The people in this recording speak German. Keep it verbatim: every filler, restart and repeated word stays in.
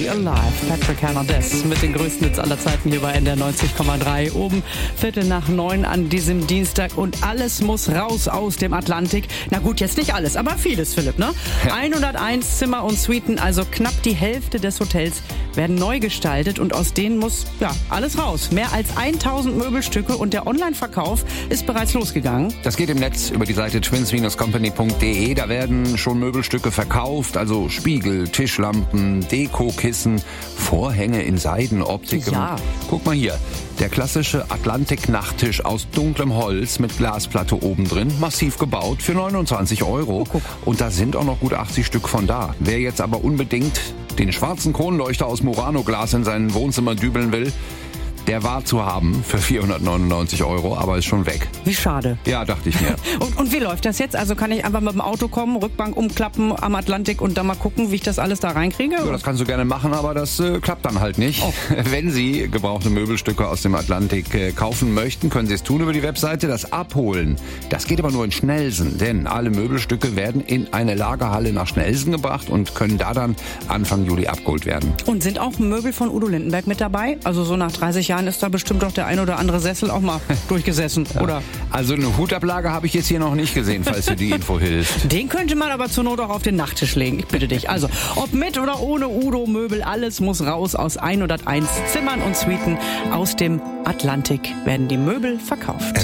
Be Alive. Patrick Hernandez mit den größten Hits aller Zeiten hier bei N D R neunzig Komma drei. Oben Viertel nach neun an diesem Dienstag und alles muss raus aus dem Atlantik. Na gut, jetzt nicht alles, aber vieles, Philipp, ne? Ja. hunderteins Zimmer und Suiten, also knapp die Hälfte des Hotels, werden neu gestaltet und aus denen muss, ja, alles raus. Mehr als tausend Möbelstücke und der Online-Verkauf ist bereits losgegangen. Das geht im Netz über die Seite twins company punkt de. Da werden schon Möbelstücke verkauft, also Spiegel, Tischlampen, Dekokissen, Vorhänge in Seidenoptik. Ja. Guck mal hier, der klassische Atlantik-Nachttisch aus dunklem Holz mit Glasplatte oben drin, massiv gebaut für neunundzwanzig Euro. Oh, guck. Und da sind auch noch gut achtzig Stück von da. Wer jetzt aber unbedingt den schwarzen Kronleuchter aus Murano-Glas in sein Wohnzimmer dübeln will, der war zu haben für vierhundertneunundneunzig Euro, aber ist schon weg. Wie schade. Ja, dachte ich mir. und, und wie läuft das jetzt? Also kann ich einfach mit dem Auto kommen, Rückbank umklappen am Atlantik und dann mal gucken, wie ich das alles da reinkriege? Ja, das kannst du gerne machen, aber das äh, klappt dann halt nicht. Oh. Wenn Sie gebrauchte Möbelstücke aus dem Atlantik äh, kaufen möchten, können Sie es tun über die Webseite. Das Abholen, das geht aber nur in Schnellsen, denn alle Möbelstücke werden in eine Lagerhalle nach Schnellsen gebracht und können da dann Anfang Juli abgeholt werden. Und sind auch Möbel von Udo Lindenberg mit dabei? Also so nach dreißig Jahren ist da bestimmt doch der ein oder andere Sessel auch mal durchgesessen, ja. Oder? Also eine Hutablage habe ich jetzt hier noch nicht gesehen, falls dir die Info hilft. Den könnte man aber zur Not auch auf den Nachttisch legen, ich bitte dich. Also, ob mit oder ohne Udo-Möbel, alles muss raus aus hunderteins Zimmern und Suiten. Aus dem Atlantik werden die Möbel verkauft.